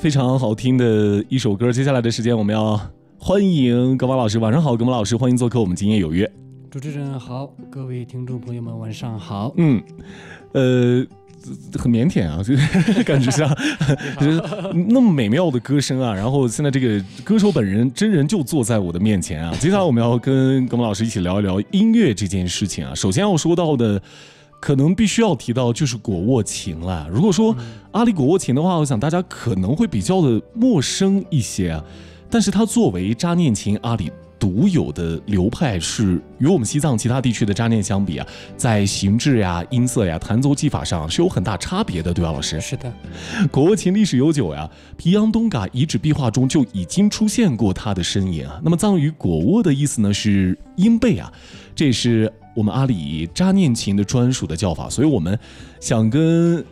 非常好听的一首歌。接下来的时间我们要欢迎葛芒老师。晚上好，葛芒老师，欢迎做客我们今夜有约。 主持人好，各位听众朋友们晚上好。 很腼腆啊，就是感觉像就是那么美妙的歌声啊，然后现在这个歌手本人真人就坐在我的面前啊。接下来我们要跟葛芒老师一起聊一聊音乐这件事情啊。首先要说到的可能必须要提到就是果沃琴了。如果说阿里果沃琴的话，我想大家可能会比较的陌生一些啊，但是它作为扎念琴阿里独有的流派，是与我们西藏其他地区的扎念相比啊，在形制呀、音色呀、弹奏技法上是有很大差别的，对吧，老师？ 是的， 果沃琴历史悠久呀，皮扬东嘎遗址壁画中就已经出现过它的身影啊。那么藏语果沃的意思呢是鹰背啊，这也是我们阿里扎念琴的专属的叫法，所以我们想跟